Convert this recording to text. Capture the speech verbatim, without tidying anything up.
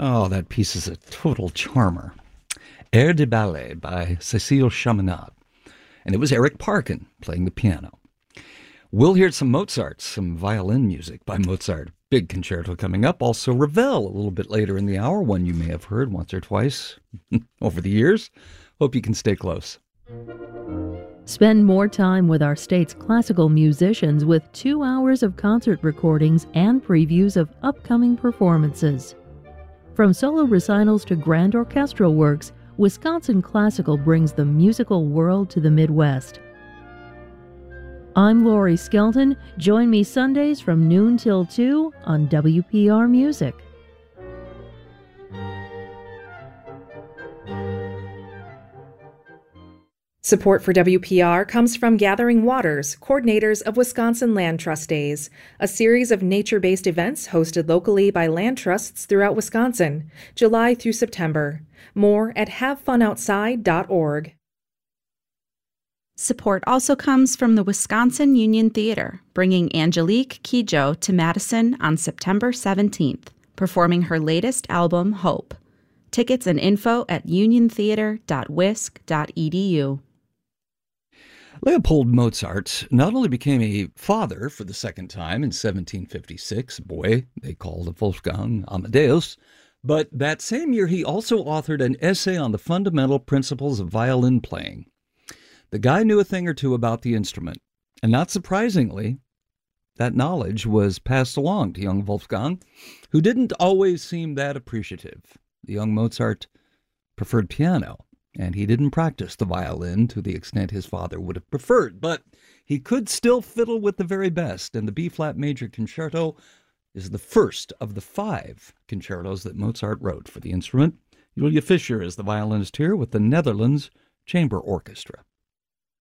Oh, that piece is a total charmer. Air de Ballet by Cécile Chaminade. And it was Eric Parkin playing the piano. We'll hear some Mozart, some violin music by Mozart. Big concerto coming up. Also Ravel a little bit later in the hour, one you may have heard once or twice over the years. Hope you can stay close. Spend more time with our state's classical musicians with two hours of concert recordings and previews of upcoming performances. From solo recitals to grand orchestral works, Wisconsin Classical brings the musical world to the Midwest. I'm Lori Skelton. Join me Sundays from noon till two on W P R Music. Support for W P R comes from Gathering Waters, coordinators of Wisconsin Land Trust Days, a series of nature-based events hosted locally by land trusts throughout Wisconsin, July through September. More at have fun outside dot org. Support also comes from the Wisconsin Union Theater, bringing Angelique Kidjo to Madison on September seventeenth, performing her latest album, Hope. Tickets and info at union theater dot wisc dot e d u. Leopold Mozart not only became a father for the second time in seventeen fifty-six, a boy they called Wolfgang Amadeus, but that same year he also authored an essay on the fundamental principles of violin playing. The guy knew a thing or two about the instrument, and not surprisingly, that knowledge was passed along to young Wolfgang, who didn't always seem that appreciative. The young Mozart preferred piano, and he didn't practice the violin to the extent his father would have preferred, but he could still fiddle with the very best, and the B-flat major concerto is the first of the five concertos that Mozart wrote for the instrument. Julia Fischer is the violinist here with the Netherlands Chamber Orchestra.